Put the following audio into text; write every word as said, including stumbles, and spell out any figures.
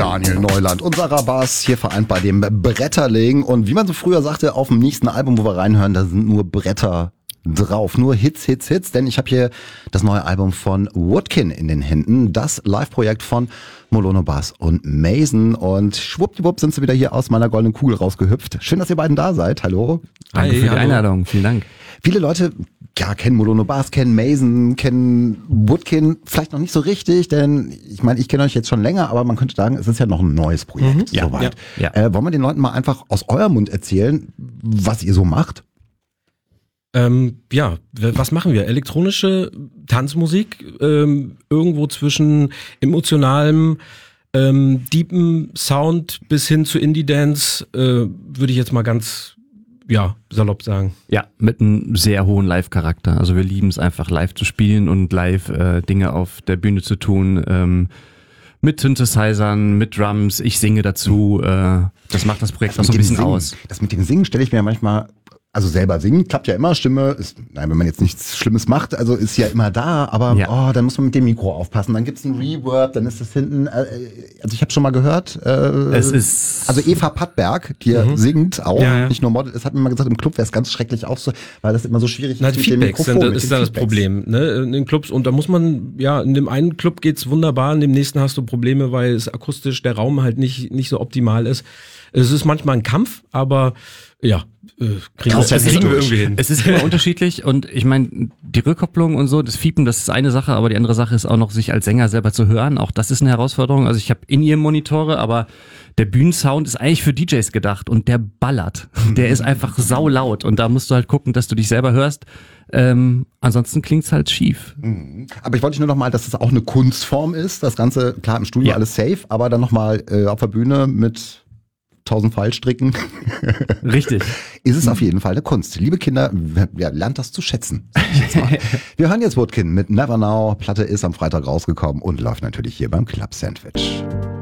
Daniel Neuland und Sarah Bass hier vereint bei dem Bretterling. Und wie man so früher sagte, auf dem nächsten Album, wo wir reinhören, da sind nur Bretter drauf. Nur Hits, Hits, Hits. Denn ich habe hier das neue Album von Woodkin in den Händen. Das Live-Projekt von Molono Bass und Mason. Und schwuppdiwupp sind sie wieder hier aus meiner goldenen Kugel rausgehüpft. Schön, dass ihr beiden da seid. Hallo. Danke Hi, für die hallo. Einladung. Vielen Dank. Viele Leute ja, kennen Molono Bass, kennen Mason, kennen Woodkin vielleicht noch nicht so richtig, denn ich meine, ich kenne euch jetzt schon länger, aber man könnte sagen, es ist ja noch ein neues Projekt. Mhm. Ja, soweit. Ja, ja. Äh, wollen wir den Leuten mal einfach aus eurem Mund erzählen, was ihr so macht? Ähm, ja, was machen wir? Elektronische Tanzmusik, ähm, irgendwo zwischen emotionalem, ähm, deepen Sound bis hin zu Indie-Dance, äh, würde ich jetzt mal ganz ja, salopp sagen. Ja, mit einem sehr hohen Live-Charakter. Also wir lieben es einfach live zu spielen und live äh, Dinge auf der Bühne zu tun. Ähm, mit Synthesizern, mit Drums, ich singe dazu. Äh, das macht das Projekt das auch so ein bisschen Singen, aus. Das mit dem Singen stelle ich mir manchmal... Also selber singen klappt ja immer, Stimme ist, nein, wenn man jetzt nichts Schlimmes macht, also ist ja immer da, aber ja. oh, dann muss man mit dem Mikro aufpassen, dann gibt's ein Reverb, dann ist das hinten, äh, also ich habe schon mal gehört, äh, es ist also Eva Pattberg, die mhm. singt auch, ja, ja. nicht nur Model, es hat mir mal gesagt, im Club wäre es ganz schrecklich auch so, weil das immer so schwierig Na, ist die mit Feedbacks dem Mikrofon. Sind, das ist da das Problem, ne, in den Clubs und da muss man, ja, in dem einen Club geht's wunderbar, in dem nächsten hast du Probleme, weil es akustisch der Raum halt nicht nicht so optimal ist. Es ist manchmal ein Kampf, aber ja, äh, kriegen, das wir, das kriegen wir irgendwie hin. Es ist immer unterschiedlich und ich meine, die Rückkopplung und so, das Fiepen, das ist eine Sache, aber die andere Sache ist auch noch, sich als Sänger selber zu hören. Auch das ist eine Herausforderung. Also ich habe In-Ear-Monitore, aber der Bühnensound ist eigentlich für D Js gedacht und der ballert. Der ist einfach saulaut und da musst du halt gucken, dass du dich selber hörst. Ähm, ansonsten klingt's halt schief. Aber ich wollte nur noch mal, dass es auch eine Kunstform ist. Das Ganze, klar, im Studio ja. alles safe, aber dann noch mal äh, auf der Bühne mit tausend Fallstricken. Richtig. Ist es auf jeden Fall eine Kunst. Liebe Kinder, ja, lernt das zu schätzen. Sag ich jetzt mal. Wir hören jetzt Woodkin mit Never Now. Platte ist am Freitag rausgekommen und läuft natürlich hier beim Club Sandwich.